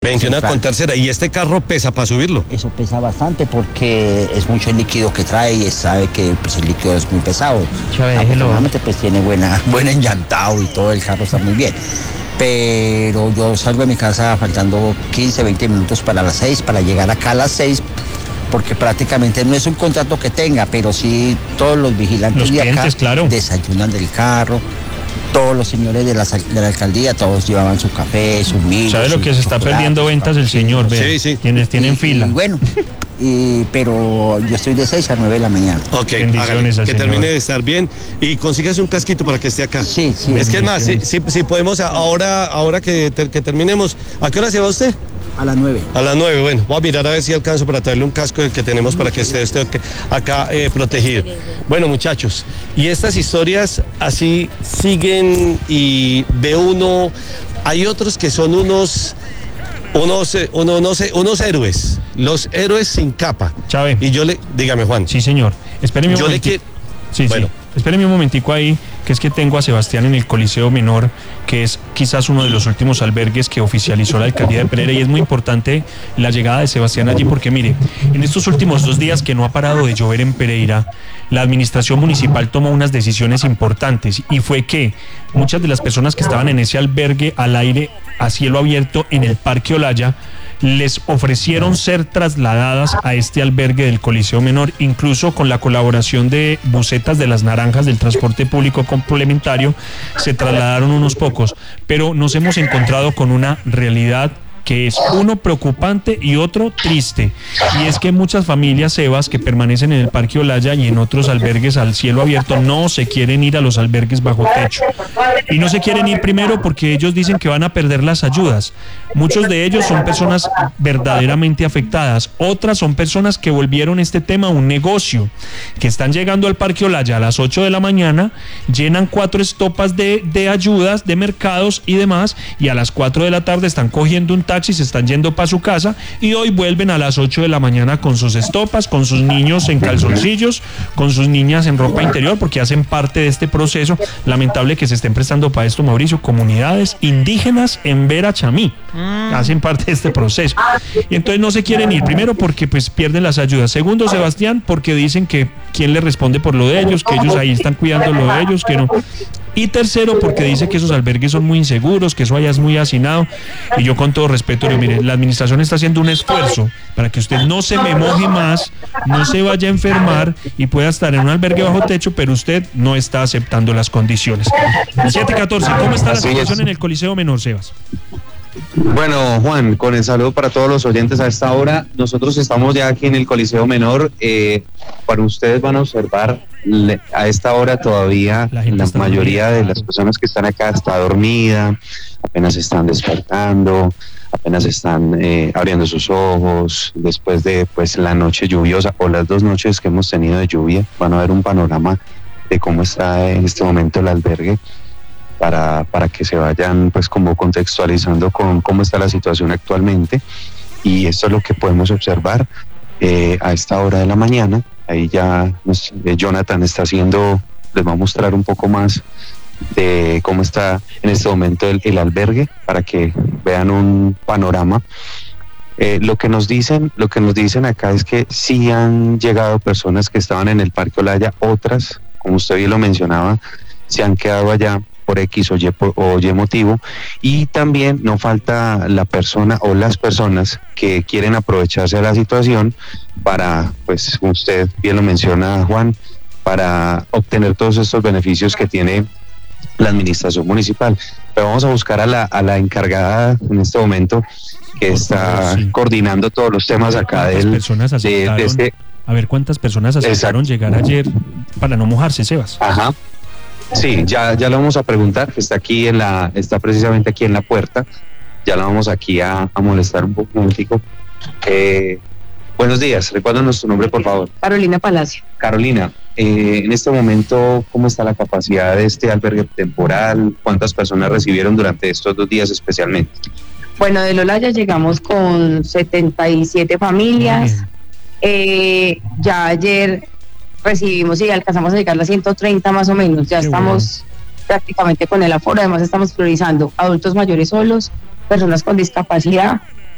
21 con tercera. ¿Y este carro pesa para subirlo? Eso pesa bastante porque es mucho el líquido que trae y sabe que pues, el líquido es muy pesado. Afortunadamente pues tiene buen enllantado y todo, el carro está muy bien. Pero yo salgo de mi casa faltando 15, 20 minutos para las 6, para llegar acá a las 6, porque prácticamente no es un contrato que tenga, pero sí todos los vigilantes los de clientes, acá claro, desayunan del carro. Todos los señores de la alcaldía, todos llevaban su café, su milk. ¿Sabe lo que se está perdiendo ventas el señor? Sí. Quienes tienen fila. Y bueno, pero yo estoy de 6 a 9 de la mañana. Ok, bendiciones al que señor. termine de estar bien y consigues un casquito para que esté acá. Sí. Es que es más, si podemos, ahora que terminemos, ¿a qué hora se va usted? A las 9. A las 9, bueno, voy a mirar a ver si alcanzo para traerle un casco que tenemos para que esté acá protegido. Bueno, muchachos, y estas historias así siguen y ve uno, hay otros que son unos héroes, los héroes sin capa. Chávez. Y dígame, Juan. Sí, señor. Espéreme un momentico. Sí. Espéreme un momentico ahí, que es que tengo a Sebastián en el Coliseo Menor, que es quizás uno de los últimos albergues que oficializó la alcaldía de Pereira, y es muy importante la llegada de Sebastián allí porque, mire, en estos últimos 2 días que no ha parado de llover en Pereira, la administración municipal tomó unas decisiones importantes, y fue que muchas de las personas que estaban en ese albergue al aire, a cielo abierto en el Parque Olaya, les ofrecieron ser trasladadas a este albergue del Coliseo Menor, incluso con la colaboración de busetas de las naranjas del transporte público complementario, se trasladaron unos pocos, pero nos hemos encontrado con una realidad que es uno preocupante y otro triste, y es que muchas familias, Sebas, que permanecen en el Parque Olaya y en otros albergues al cielo abierto, no se quieren ir a los albergues bajo techo, y no se quieren ir primero porque ellos dicen que van a perder las ayudas. Muchos de ellos son personas verdaderamente afectadas, otras son personas que volvieron este tema un negocio, que están llegando al Parque Olaya a las 8 de la mañana, llenan 4 estopas de ayudas, de mercados y demás, y a las 4 de la tarde están cogiendo un taxi, se están yendo para su casa, y hoy vuelven a las 8 de la mañana con sus estopas, con sus niños en calzoncillos, con sus niñas en ropa interior, porque hacen parte de este proceso. Lamentable que se estén prestando para esto, Mauricio, comunidades indígenas en Verachamí hacen parte de este proceso, y entonces no se quieren ir, primero porque pues pierden las ayudas, segundo, Sebastián, porque dicen que quién le responde por lo de ellos, que ellos ahí están cuidando lo de ellos, que no, y tercero, porque dice que esos albergues son muy inseguros, que eso allá es muy hacinado. Y yo, con todo respeto, mire, la administración está haciendo un esfuerzo para que usted no se me moje más, no se vaya a enfermar y pueda estar en un albergue bajo techo, pero usted no está aceptando las condiciones. 7:14, ¿cómo está la situación en el Coliseo Menor, Sebas? Bueno, Juan, con el saludo para todos los oyentes a esta hora. Nosotros estamos ya aquí en el Coliseo Menor. Para ustedes van a observar, a esta hora todavía la mayoría de las personas que están acá está dormida, apenas están despertando, apenas están abriendo sus ojos después de pues la noche lluviosa o las 2 noches que hemos tenido de lluvia. Van a ver un panorama de cómo está en este momento el albergue, para que se vayan pues como contextualizando con cómo está la situación actualmente. Y esto es lo que podemos observar a esta hora de la mañana. Ahí ya Jonathan está haciendo, les va a mostrar un poco más de cómo está en este momento el albergue, para que vean un panorama. Lo que nos dicen acá es que sí han llegado personas que estaban en el Parque Olaya, otras, como usted bien lo mencionaba, se han quedado allá por X o Y motivo, y también no falta la persona o las personas que quieren aprovecharse de la situación para, pues usted bien lo menciona, Juan, para obtener todos estos beneficios que tiene la administración municipal. Pero vamos a buscar a la encargada en este momento, que está coordinando todos los temas acá de este. A ver, ¿cuántas personas aceptaron llegar ayer para no mojarse, Sebas? Ajá. Sí, ya lo vamos a preguntar, que está precisamente aquí en la puerta. Ya la vamos aquí a molestar un momentico. Buenos días, recuérdanos tu nombre, por favor. Carolina Palacio. Carolina, en este momento, ¿cómo está la capacidad de este albergue temporal? ¿Cuántas personas recibieron durante estos 2 días especialmente? Bueno, de Olaya llegamos con 77 familias. Ya ayer recibimos y alcanzamos a llegar a las 130 más o menos. Ya estamos prácticamente con el aforo. Además estamos priorizando adultos mayores solos, personas con discapacidad